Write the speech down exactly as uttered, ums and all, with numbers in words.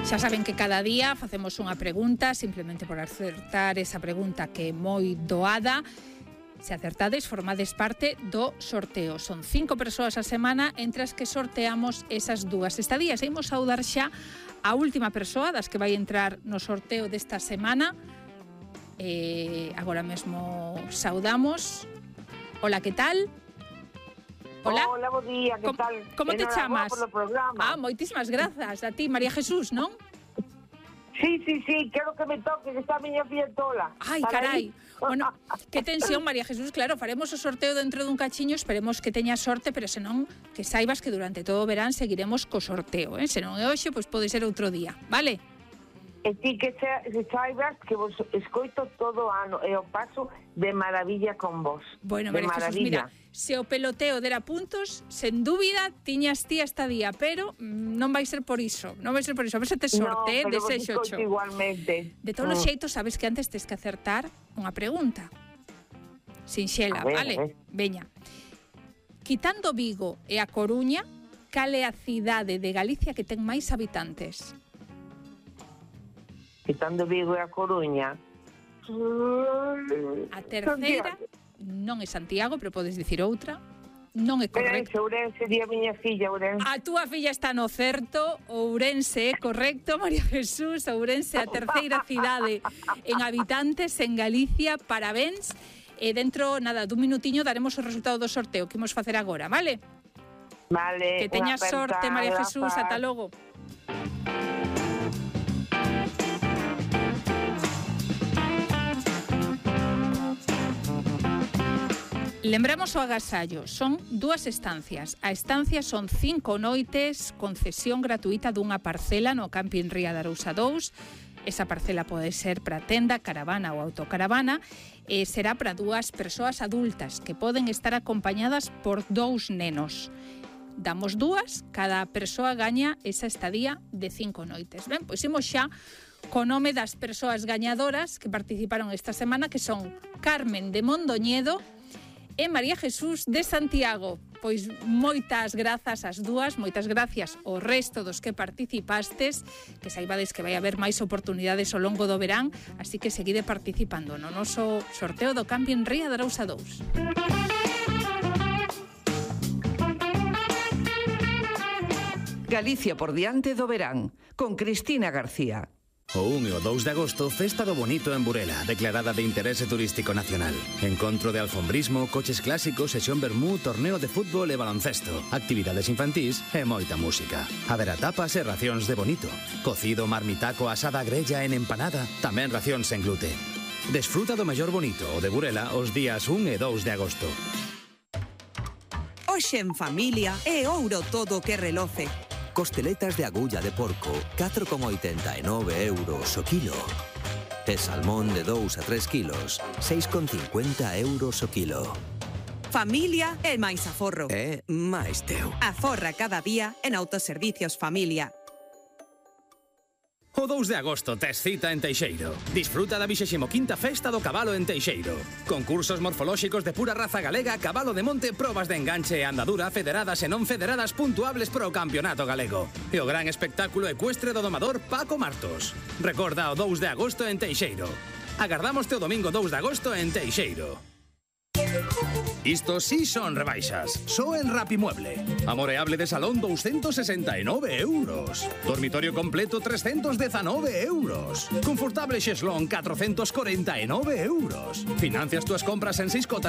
Xa saben que cada día facemos unha pregunta, simplemente por acertar esa pregunta que é moi doada. Se acertades, formades parte do sorteo. Son cinco persoas a semana entre as que sorteamos esas dúas estadías. E imos saudar xa a última persoa das que vai entrar no sorteo desta semana. Eh, agora mesmo saudamos. Hola, que tal? Hola, Hola bo día, que tal? Como te chamas? Ah, moitísimas grazas a ti, María Jesús, non? Sí, sí, sí, quero que me toque, que está a miña filla tola. Ai, carai. Bueno, que tensión, María Jesús, claro, faremos o sorteo dentro dun cachiño, esperemos que teña sorte, pero senón que saibas que durante todo o verán seguiremos co sorteo, eh? Se non é hoxe, pois pode ser outro día, vale? E ti que se saibas que vos escoito todo o ano e o paso de maravilla con vos. Bueno, María Jesús, mira, se o peloteo dera puntos, sen dúbida tiñas ti esta día, pero mm, non vai ser por iso, non vai ser por iso, a ver se te sorte, no, desexo xo. Igualmente. De todos os xeitos, sabes que antes tes que acertar unha pregunta. Sinxela, ver, vale? Veña. Quitando Vigo e a Coruña, cal é a cidade de Galicia que ten máis habitantes? Quitando Vigo e a Coruña. A terceira non é Santiago, pero podes dicir outra. Non é correcto. Ourense, di a miña filla, Ourense. A túa filla está no certo, Ourense é correcto, María Jesús. Ourense, a terceira cidade en habitantes en Galicia. Parabéns. E dentro, nada, dun minutiño daremos o resultado do sorteo que imos facer agora, vale? Vale. Que teñas sorte, María Jesús. Ata logo. Lembramos o agasallo, son dúas estancias. A estancia son cinco noites con cesión gratuita dunha parcela no Camping Ría de Arousa dous. Esa parcela pode ser para tenda, caravana ou autocaravana e será para dúas persoas adultas que poden estar acompañadas por dous nenos. Damos dúas, cada persoa gaña esa estadía de cinco noites. Ben, pois imos xa co nome das persoas gañadoras que participaron esta semana, que son Carmen de Mondoñedo e María Jesús de Santiago. Pois moitas grazas ás dúas, moitas gracias ao resto dos que participastes, que saibades que vai haber máis oportunidades ao longo do verán, así que seguide participando no noso sorteo do Camping Ría de Arousa dous. Galicia por diante do verán, con Cristina García. O un e o dous de agosto, Festa do Bonito en Burela, declarada de interese turístico nacional. Encontro de alfombrismo, coches clásicos, sesión vermú, torneo de fútbol e baloncesto, actividades infantís e moita música. Haberá tapas e racións de bonito. Cocido, marmitaco, asada grella en empanada, tamén racións en glute. Desfruta do mellor bonito, o de Burela, os días un e dous de agosto. Hoxe en familia é ouro todo o que reloce. Costeletas de agulla de porco, catro coma oitenta e nove euros o kilo. E salmón de dous a tres kilos, seis coma cincuenta euros o kilo. Familia e máis aforro. É máis teu. Aforra cada día en Autoservicios Familia. O dous de agosto tes cita en Teixeiro. Disfruta da vixésima quinta Festa do Cabalo en Teixeiro. Concursos morfolóxicos de pura raza galega, cabalo de monte, probas de enganche e andadura, federadas e non federadas puntuables pro campeonato galego. E o gran espectáculo ecuestre do domador Paco Martos. Recorda o dous de agosto en Teixeiro. Agardamos o domingo dous de agosto en Teixeiro. Isto sí son rebaixas. Só en Rapimueble. Amoreable de salón doscientos sesenta e nove euros. Dormitorio completo trescientos diecinueve euros. Confortable xeslón catrocentos cuarenta e nove euros. Financias túas compras en seis cotas